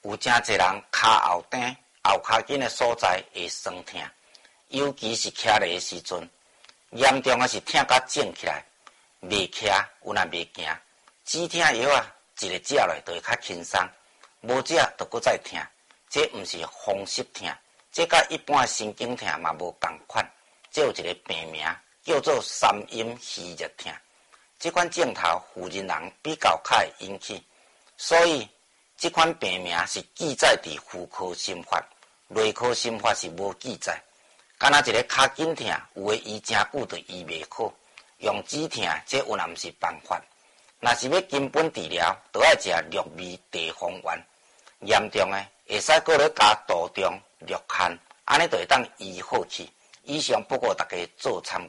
有真侪人骹后顶、后骹筋的所在会酸痛，尤其是徛咧的时阵，严重的是痛甲肿起来，袂徛有若袂行，止痛药啊，一个食落就会较轻松，无食就搁再痛。这毋是风湿痛，这甲一般的神经痛嘛无共款。这有一个病名叫做三阴虚热痛。这款症头妇人人比较较会引起，所以这款病名是记载伫妇科心法，内科心法是无记载。敢若一个骹筋痛，有诶医真久都医袂好，用止痛这有若毋是办法。若是要根本治疗，就要食氯味地黄丸，严重诶会使搁咧加杜仲、氯酣，安尼就会当医好去。以上不过大家做参